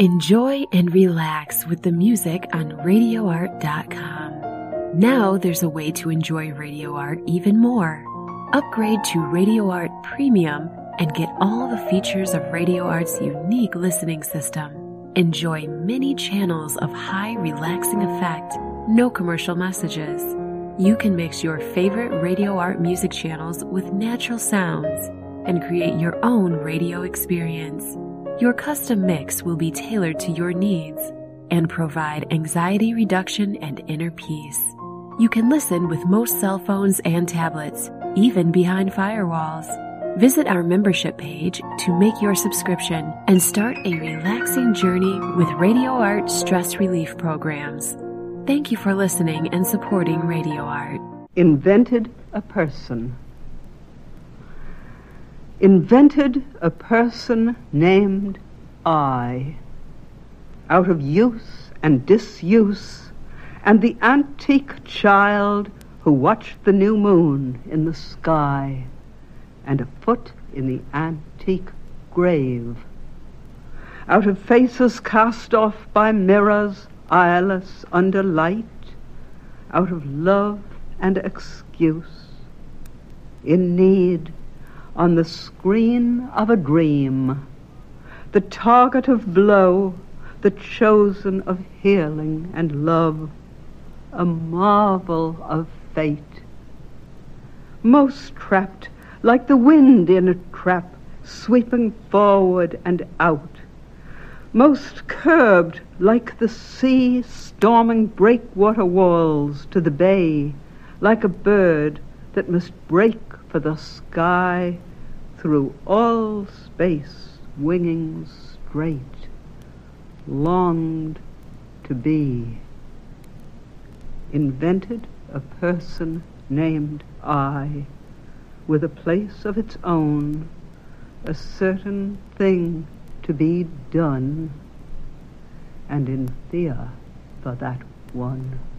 Enjoy and relax with the music on RadioArt.com. Now there's a way to enjoy Radio Art even more. Upgrade to Radio Art Premium and get all the features of Radio Art's unique listening system. Enjoy many channels of high relaxing effect, no commercial messages. You can mix your favorite Radio Art music channels with natural sounds and create your own radio experience. Your custom mix will be tailored to your needs and provide anxiety reduction and inner peace. You can listen with most cell phones and tablets, even behind firewalls. Visit our membership page to make your subscription and start a relaxing journey with Radio Art stress relief programs. Thank you for listening and supporting Radio Art. Invented a person. Invented a person named I. Out of use and disuse, and the antique child who watched the new moon in the sky, and a foot in the antique grave. Out of faces cast off by mirrors, eyeless under light, out of love and excuse, in need, on the screen of a dream, the target of blow, the chosen of healing and love, a marvel of fate. Most trapped like the wind in a trap, sweeping forward and out. Most curbed like the sea, storming breakwater walls to the bay, like a bird that must break for the sky, through all space winging straight, longed to be. Invented a person named I, with a place of its own, a certain thing to be done, and in Thea for that one.